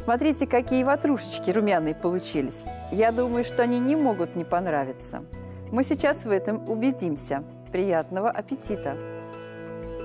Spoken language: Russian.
Смотрите, какие ватрушечки румяные получились. Я думаю, что они не могут не понравиться. Мы сейчас в этом убедимся. Приятного аппетита!